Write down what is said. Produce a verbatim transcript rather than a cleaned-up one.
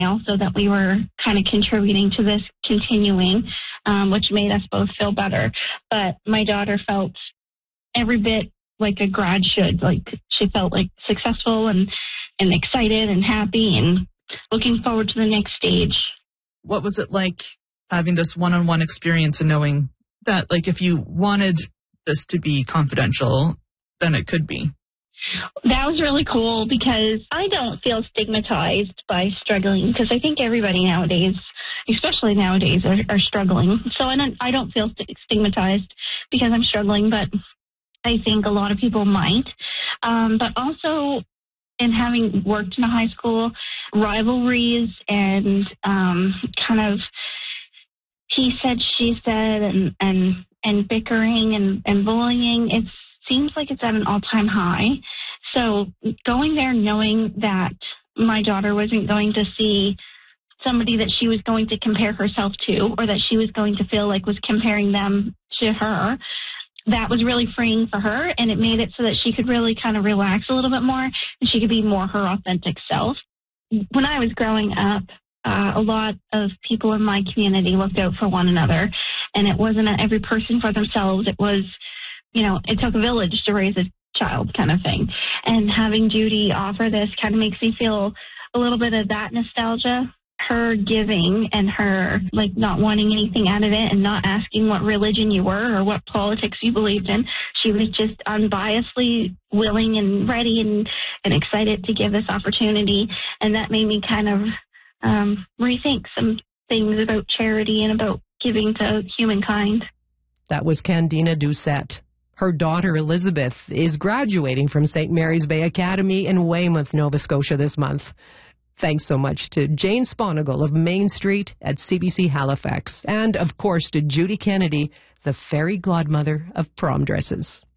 also that we were kind of contributing to this continuing, um, which made us both feel better. But my daughter felt every bit like a grad should. Like she felt like successful and, and excited and happy and looking forward to the next stage. What was it like having this one-on-one experience and knowing that, like, if you wanted this to be confidential, then it could be? That was really cool because I don't feel stigmatized by struggling, because I think everybody nowadays, especially nowadays, are, are struggling. So I don't, I don't feel st- stigmatized because I'm struggling, but I think a lot of people might. Um, but also, in having worked in a high school, rivalries and um, kind of he said, she said, and and, and bickering and, and bullying, it seems like it's at an all-time high. So going there knowing that my daughter wasn't going to see somebody that she was going to compare herself to, or that she was going to feel like was comparing them to her, that was really freeing for her, and it made it so that she could really kind of relax a little bit more and she could be more her authentic self. When I was growing up, uh, a lot of people in my community looked out for one another, and it wasn't a every person for themselves. It was, you know, it took a village to raise a child kind of thing. And having Judy offer this kind of makes me feel a little bit of that nostalgia. Her giving and her like not wanting anything out of it and not asking what religion you were or what politics you believed in. She was just unbiasedly willing and ready and, and excited to give this opportunity. And that made me kind of um, rethink some things about charity and about giving to humankind. That was Candina Doucette. Her daughter, Elizabeth, is graduating from Saint Mary's Bay Academy in Weymouth, Nova Scotia this month. Thanks so much to Jane Sponigal of Main Street at C B C Halifax. And, of course, to Judy Kennedy, the fairy godmother of prom dresses.